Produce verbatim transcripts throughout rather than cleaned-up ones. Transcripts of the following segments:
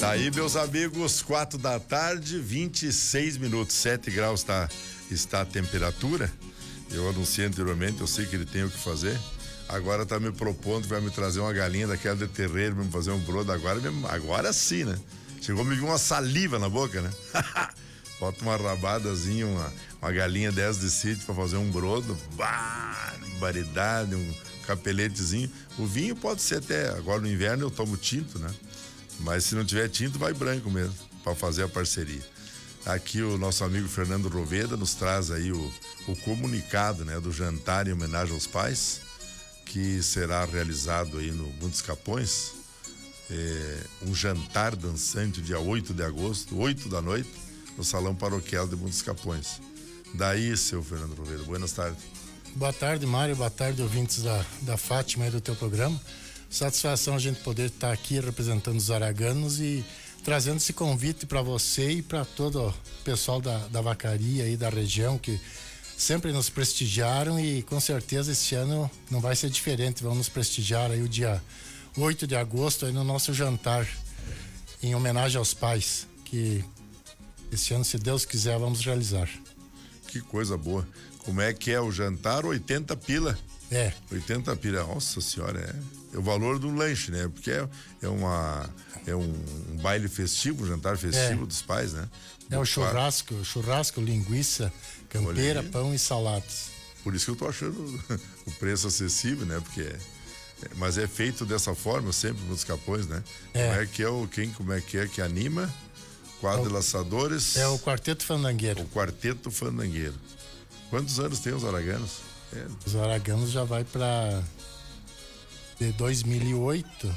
Tá aí, meus amigos, quatro da tarde, vinte e seis minutos, sete graus tá, está a temperatura. Eu anunciei anteriormente, eu sei que ele tem o que fazer. Agora tá me propondo que vai me trazer uma galinha daquela de terreiro pra me fazer um brodo. Agora, agora sim, né? Chegou a me vir uma saliva na boca, né? Bota uma rabadazinha, uma, uma galinha dez de sítio pra fazer um brodo. Barbaridade, um capeletezinho. O vinho pode ser até, agora no inverno eu tomo tinto, né? Mas se não tiver tinto, vai branco mesmo, pra fazer a parceria. Aqui o nosso amigo Fernando Roveda nos traz aí o, o comunicado, né, do jantar em homenagem aos pais, que será realizado aí no Mundo dos Capões. É, um jantar dançante dia oito de agosto, oito da noite, no Salão Paroquial de Mundo dos Capões. Daí, seu Fernando Roveda, boas tardes. Boa tarde, Mário, boa tarde, ouvintes da, da Fátima e do teu programa. Satisfação a gente poder estar aqui representando os araganos e trazendo esse convite para você e para todo o pessoal da, da vacaria e da região que sempre nos prestigiaram, e com certeza esse ano não vai ser diferente. Vamos nos prestigiar aí o dia oito de agosto aí no nosso jantar em homenagem aos pais, que esse ano, se Deus quiser, vamos realizar. Que coisa boa. Como é que é o jantar? oitenta pila. É. oitenta pila. Nossa senhora, é. É o valor do lanche, né? Porque é, é, uma, é um, um baile festivo, um jantar festivo é. dos pais, né? É o churrasco, churrasco, linguiça, campeira, pão e saladas. Por isso que eu tô achando o preço acessível, né? Porque é, é, mas é feito dessa forma sempre nos Capões, né? É. Como é que é o quem, como é que é que anima? Quadro é o, Laçadores. É o Quarteto Fandangueiro. O Quarteto Fandangueiro. Quantos anos tem os araganos? É. Os araganos já vai para de dois mil e oito.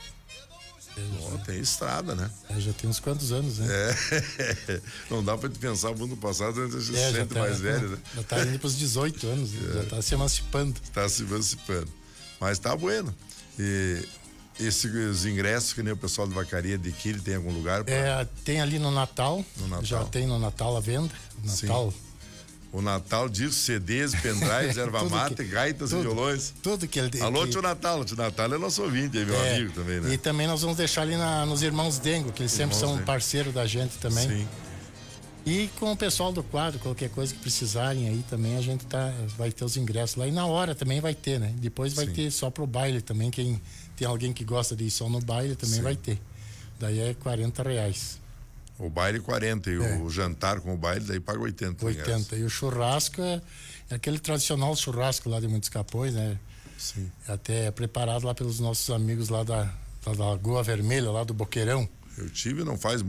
Oh, tem estrada, né? É, já tem uns quantos anos, né? É. Não dá pra te pensar o mundo passado, a gente é, se sente tá, mais velho, né? Já tá indo pros dezoito anos, é. já tá se emancipando. Tá se emancipando. Mas tá bueno. E esses ingressos que nem o pessoal de vacaria adquire, tem algum lugar? Pra... É, tem ali no Natal. No Natal. Já tem no Natal a venda. Natal. Sim. O Natal diz C Ds, pendrives, erva mate, que, gaitas tudo, e violões. Tudo que ele Alô, que... tio Natal. Tio Natal é nosso ouvinte aí, meu é, amigo também, né? E também nós vamos deixar ali na, nos Irmãos Dengo, que eles sempre são Dengo. Parceiro da gente também. Sim. E com o pessoal do quadro, qualquer coisa que precisarem aí também, a gente tá, vai ter os ingressos lá. E na hora também vai ter, né? Depois vai Sim. ter só pro baile também. Quem tem alguém que gosta de ir só no baile também Sim. vai ter. Daí é quarenta reais. O baile quarenta e é. o jantar com o baile daí paga oitenta. oitenta. E o churrasco é, é aquele tradicional churrasco lá de Muitos Capões, né? Sim. Até é preparado lá pelos nossos amigos lá da, da Lagoa Vermelha, lá do Boqueirão. Eu tive, não faz